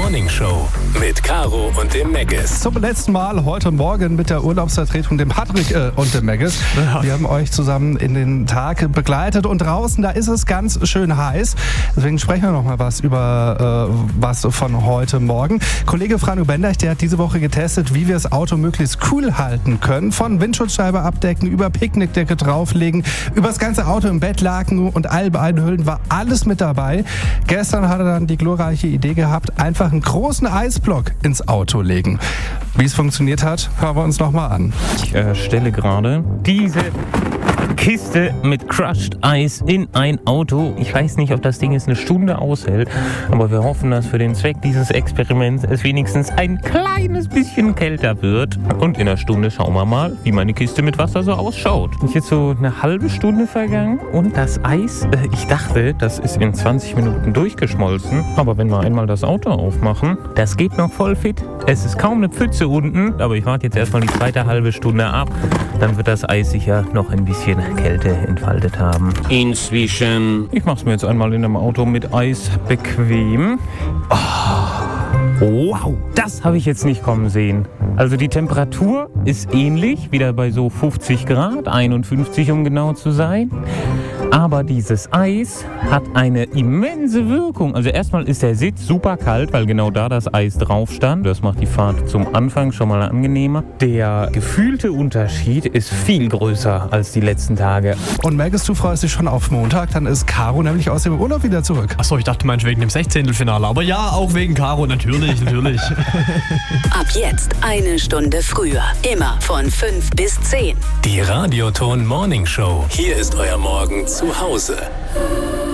Morning Show mit Caro und dem Meggis. Zum letzten Mal heute Morgen mit der Urlaubsvertretung, dem Patrick und dem Meggis. Wir haben euch zusammen in den Tag begleitet und draußen, da ist es ganz schön heiß. Deswegen sprechen wir noch mal was über was von heute Morgen. Kollege Franjo Bendeich, der hat diese Woche getestet, wie wir das Auto möglichst cool halten können. Von Windschutzscheibe abdecken, über Picknickdecke drauflegen, über das ganze Auto im Bettlaken und Alben einhüllen, war alles mit dabei. Gestern hat er dann die glorreiche Idee gehabt, einfach einen großen Eisblock ins Auto legen. Wie es funktioniert hat, hören wir uns noch mal an. Ich stelle gerade diese Kiste mit Crushed Eis in ein Auto. Ich weiß nicht, ob das Ding jetzt eine Stunde aushält, aber wir hoffen, dass für den Zweck dieses Experiments es wenigstens ein kleines bisschen kälter wird. Und in einer Stunde schauen wir mal, wie meine Kiste mit Wasser so ausschaut. Ist jetzt so eine halbe Stunde vergangen und das Eis, ich dachte, das ist in 20 Minuten durchgeschmolzen. Aber wenn wir einmal das Auto aufmachen, das geht noch voll fit. Es ist kaum eine Pfütze unten, aber ich warte jetzt erstmal die zweite halbe Stunde ab. Dann wird das Eis sicher noch ein bisschen Kälte entfaltet haben. Inzwischen. Ich mache es mir jetzt einmal in einem Auto mit Eis bequem. Wow, das habe ich jetzt nicht kommen sehen. Also die Temperatur ist ähnlich, wieder bei so 50 Grad, 51 um genau zu sein. Aber dieses Eis hat eine immense Wirkung. Also erstmal ist der Sitz super kalt, weil genau da das Eis drauf stand. Das macht die Fahrt zum Anfang schon mal angenehmer. Der gefühlte Unterschied ist viel größer als die letzten Tage. Und Meggis, du freust dich schon auf Montag, dann ist Caro nämlich aus dem Urlaub wieder zurück. Achso, ich dachte, du meinst wegen dem 16. Aber ja, auch wegen Caro, natürlich. Ab jetzt eine Stunde früher. Immer von 5 bis 10. Die Radioton Morning Show. Hier ist euer Morgen zu Hause.